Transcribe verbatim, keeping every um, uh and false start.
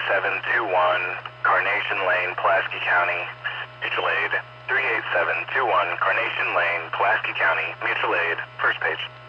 seven two one, Carnation Lane, Pulaski County, mutual aid. three eight seven two one, Carnation Lane, Pulaski County, mutual aid, first page.